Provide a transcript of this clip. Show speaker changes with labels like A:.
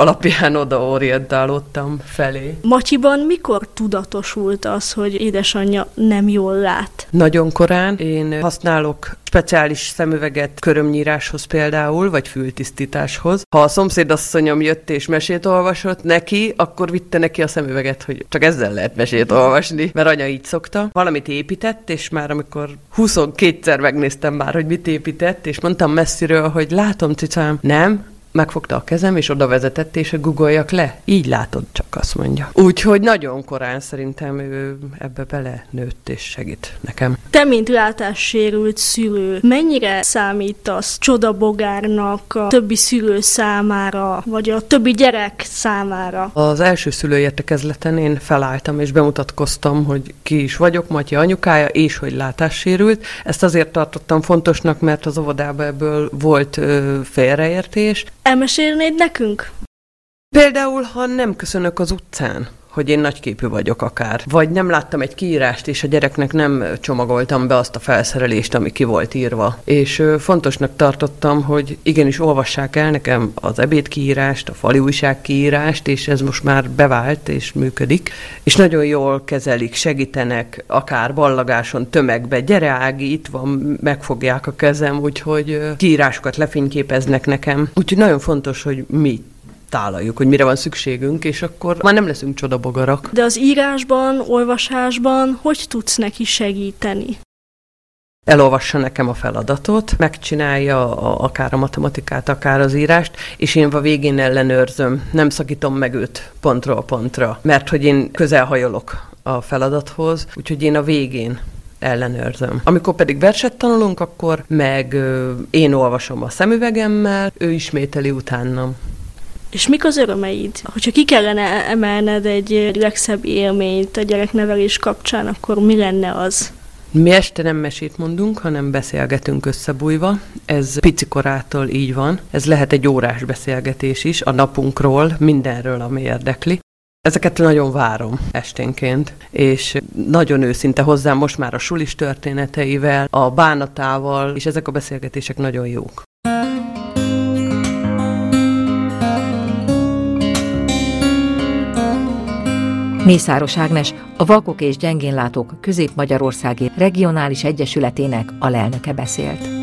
A: alapján odaorientálódtam felé.
B: Matyiban mikor tudatosult az, hogy édesanyja nem jól lát?
A: Nagyon korán. Én használok speciális szemüveget körömnyíráshoz például, vagy fültisztításhoz. Ha a szomszédasszonyom jött és mesét olvasott neki, akkor vitte neki a szemüveget, hogy csak ezzel lehet mesét olvasni, mert anya így szokta. Valamit épített, és már amikor 22-szer megnéztem már, hogy mit épített, és mondtam messziről, hogy látom, cicám, nem, megfogta a kezem, és oda vezetett, és guggoljak le. Így látod, csak azt mondja. Úgyhogy nagyon korán szerintem ő ebbe belenőtt, és segít nekem.
B: Te, mint látássérült szülő, mennyire számítasz csodabogárnak a többi szülő számára, vagy a többi gyerek számára?
A: Az első szülőértekezleten én felálltam, és bemutatkoztam, hogy ki is vagyok, Matyi anyukája, és hogy látássérült. Ezt azért tartottam fontosnak, mert az óvodában ebből volt félreértés.
B: Elmesélnéd nekünk?
A: Például, ha nem köszönök az utcán, hogy én nagyképű vagyok akár, vagy nem láttam egy kiírást, és a gyereknek nem csomagoltam be azt a felszerelést, ami ki volt írva. És fontosnak tartottam, hogy igenis olvassák el nekem az ebédkiírást, a fali újság kiírást, és ez most már bevált és működik. És nagyon jól kezelik, segítenek, akár ballagáson, tömegbe. Gyere Ági, itt van, megfogják a kezem, úgyhogy kiírásokat lefényképeznek nekem. Úgyhogy nagyon fontos, hogy mi tálaljuk, hogy mire van szükségünk, és akkor már nem leszünk csodabogarak.
B: De az írásban, olvasásban hogy tudsz neki segíteni?
A: Elolvassa nekem a feladatot, megcsinálja akár a matematikát, akár az írást, és én a végén ellenőrzöm. Nem szakítom meg őt pontról pontra, mert hogy én közelhajolok a feladathoz, úgyhogy én a végén ellenőrzöm. Amikor pedig verset tanulunk, akkor meg én olvasom a szemüvegemmel, ő ismételi utánam.
B: És mik az örömeid? Hogyha ki kellene emelned egy legszebb élményt a gyereknevelés kapcsán, akkor mi lenne az?
A: Mi este nem mesét mondunk, hanem beszélgetünk összebújva. Ez picikorától így van. Ez lehet egy órás beszélgetés is a napunkról, mindenről, ami érdekli. Ezeket nagyon várom esténként, és nagyon őszinte hozzám most már a sulis történeteivel, a bánatával, és ezek a beszélgetések nagyon jók.
C: Mészáros Ágnes, a Vakok és Gyengénlátók Közép-Magyarországi Regionális Egyesületének alelnöke beszélt.